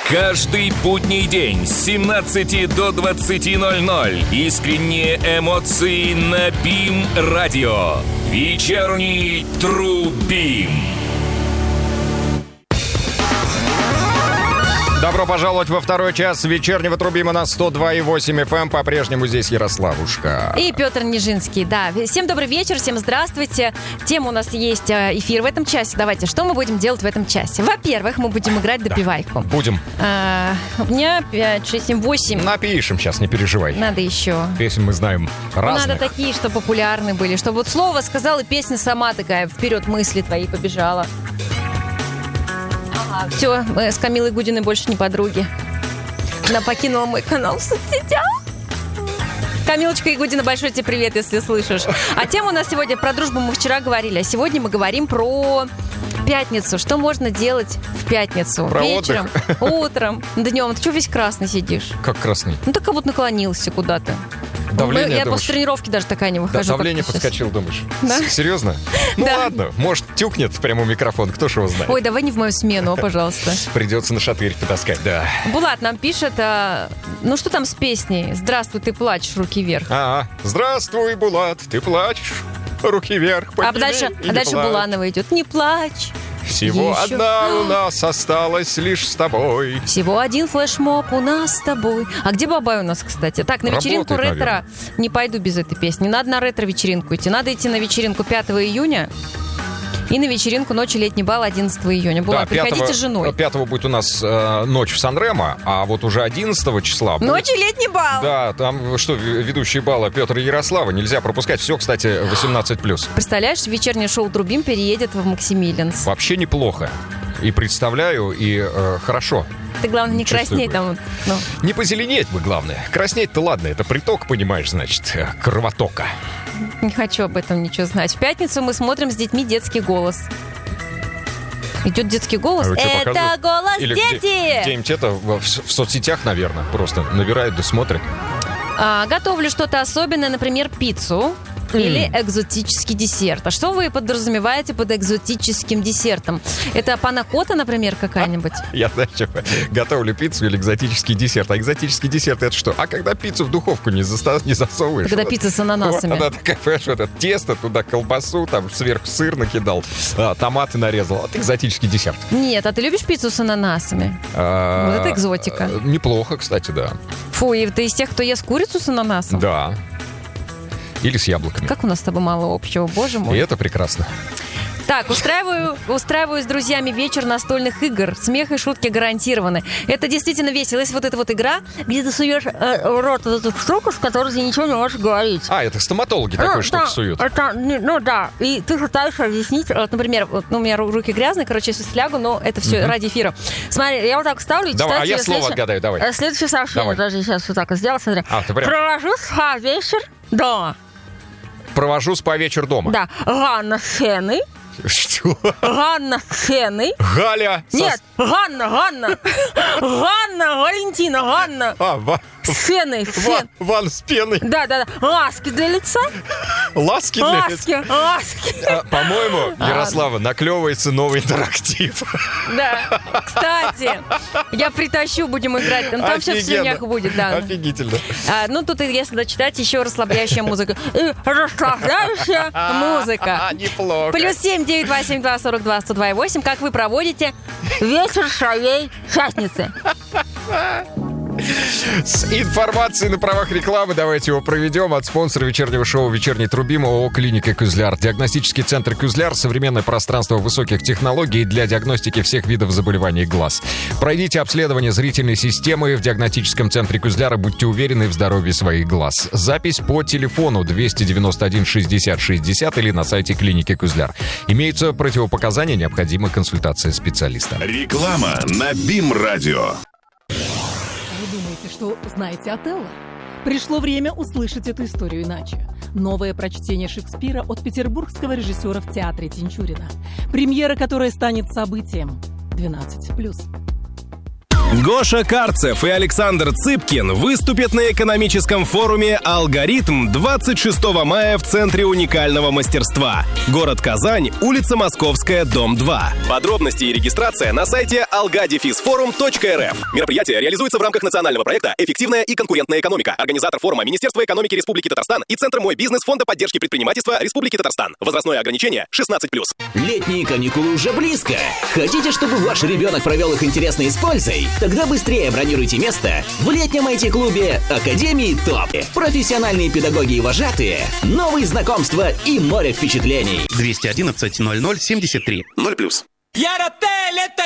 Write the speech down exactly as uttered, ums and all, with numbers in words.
Каждый будний день с семнадцати до двадцати ноль-ноль. Искренние эмоции на БИМ-радио. Вечерний Трубим. Добро пожаловать во второй час вечернего Трубима на сто два и восемь эф эм. По-прежнему здесь Ярославушка. И Петр Нижинский, да. Всем добрый вечер, всем здравствуйте. Тема у нас есть, эфир в этом часе. Давайте, что мы будем делать в этом часе? Во-первых, мы будем играть допивайку. Да, будем. А, у меня пять, шесть, семь, восемь. Напишем сейчас, не переживай. Надо еще. Песен мы знаем разных. Надо такие, что популярны были. Чтобы вот слово сказала, песня сама такая, вперед мысли твои побежала. Все, мы с Камилой Гудиной больше не подруги. Она покинула мой канал в соцсетях. Камилочка Игудина, большой тебе привет, если слышишь. А тема у нас сегодня про дружбу мы вчера говорили, а сегодня мы говорим про пятницу. Что можно делать в пятницу? Про вечером, отдых. Утром, днем. Ты что весь красный сидишь? Как красный? Ну так как будто наклонился куда-то. Давление, Я думаешь? после тренировки даже такая не выхожу. Да, давление как подскочил, думаешь? Да. С- Серьезно? Ну Да. ладно, может, тюкнет прямо в микрофон, кто ж его знает. Ой, давай не в мою смену, пожалуйста. Придется на шатырь потаскать, да. Булат нам пишет, а, ну что там с песней? «Здравствуй, ты плачешь, руки вверх». А, здравствуй, Булат, ты плачешь, руки вверх, А дальше, подними и а не дальше плачь. Буланова идет. Не плачь. Всего Еще. одна у нас осталась лишь с тобой. Всего один флешмоб у нас с тобой. А где Бабай у нас, кстати? Так, на вечеринку Работает, ретро наверное. не пойду без этой песни. Надо на ретро-вечеринку идти. Надо идти на вечеринку пятого июня и на вечеринку «Ночи летний бал» одиннадцатого июня. Булат, приходите с женой. пятого будет у нас э, ночь в Сан-Ремо, а вот уже одиннадцатого числа... будет- «Ночи летний бал». Да, там что, в- ведущий бала Петр и Ярослава, нельзя пропускать. Все, кстати, восемнадцать плюс. Представляешь, вечернее шоу «Трубим» переедет в Максимилианс. Вообще неплохо. И представляю, и э, хорошо. Ты, главное, не Чувствую красней бы. там. вот, Ну. Не позеленеть бы, главное. Краснеть-то ладно, это приток, понимаешь, значит, э, кровотока. Не хочу об этом ничего знать. В пятницу мы смотрим с детьми «Детский голос». Идет детский голос. А вы что, Это показывают? голос Или дети! где- где-нибудь это в, в соцсетях, наверное, просто набирают да смотрят. А, готовлю что-то особенное, например, пиццу. Или экзотический десерт. А что вы подразумеваете под экзотическим десертом? Это панакота, например, какая-нибудь? Я, знаешь, что, готовлю пиццу или экзотический десерт. А экзотический десерт это что? А когда пиццу в духовку не, заста- не засовываешь? Когда вот, пицца с ананасами. Вот она такая, понимаешь, вот это тесто, туда колбасу, там сверху сыр накидал, а, томаты нарезал. Вот экзотический десерт. Нет, а ты любишь пиццу с ананасами? А, Вот это экзотика. а, Неплохо, кстати, да. Фу, и ты из тех, кто ест курицу с ананасом? Да. Или с яблоками. Как у нас с тобой мало общего, боже И мой. это прекрасно. Так, устраиваю, устраиваю с друзьями вечер настольных игр. Смех и шутки гарантированы. Это действительно весело. Есть вот эта вот игра, где ты суешь э, в рот вот эту штуку, с которой ты ничего не можешь говорить. А, это стоматологи такую Ну, штуку да, суют. это не- ну да, и ты пытаешься объяснить, вот, например, вот, ну, у меня ру- руки грязные, короче, если слягу, но это все ради эфира. Смотри, я вот так ставлю и Давай, читаю а я тебе слово следующее- отгадаю, давай. э, Следующее сообщение, Давай. даже сейчас вот так вот сделал, смотри. А, ты прям- Провожу с вечер дома. Провожу по вечер дома. Да, Ганна с Хеной. Что? Ганна с Хеной. Галя. со- Нет, Ганна, Ганна. Ганна, Валентина, Ганна. А, ва- С Хеной, с ва- Хен- ван с пеной. Да, да, да. Ласки для лица. Ласки для лица. Ласки, ласки. А, По-моему, Ярослава, наклевывается новый интерактив. Да. Кстати, я притащу, будем играть. Там, там все в Офигенно. слюнях будет, да. Офигительно. А, ну, тут, если дочитать, еще расслабляющая музыка. И расслабляющая музыка. А, неплохо. Плюс семь девять восемь два сорок два сто два восемь. Как вы проводите вечер своей пятницы? С информацией на правах рекламы давайте его проведем от спонсора вечернего шоу «Вечерний Трубим» ООО «Клиника Кюзляр». Диагностический центр «Кюзляр» — современное пространство высоких технологий для диагностики всех видов заболеваний глаз. Пройдите обследование зрительной системы в диагностическом центре «Кюзляр» и будьте уверены в здоровье своих глаз. Запись по телефону двести девяносто один шестьдесят шестьдесят или на сайте клиники Кюзляр. Имеются противопоказания, необходима консультация специалиста. Реклама на БИМ-радио. Вы думаете, что знаете Отелло? Пришло время услышать эту историю иначе. Новое прочтение Шекспира от петербургского режиссера в театре Тинчурина. Премьера, которая станет событием. двенадцать плюс. Гоша Карцев и Александр Цыпкин выступят на экономическом форуме «Алгоритм» двадцать шестого мая в Центре уникального мастерства. Город Казань, улица Московская, дом два. Подробности и регистрация на сайте алга дефис форум точка эр эф. Мероприятие реализуется в рамках национального проекта «Эффективная и конкурентная экономика». Организатор форума — Министерство экономики Республики Татарстан и Центр «Мой бизнес» Фонда поддержки предпринимательства Республики Татарстан. Возрастное ограничение шестнадцать плюс. Летние каникулы уже близко. Хотите, чтобы ваш ребенок провел их интересно и с пользой? Тогда быстрее бронируйте место в летнем ай ти-клубе Академии ТОП. Профессиональные педагоги и вожатые, новые знакомства и море впечатлений. двести одиннадцать ноль ноль семьдесят три ноль плюс.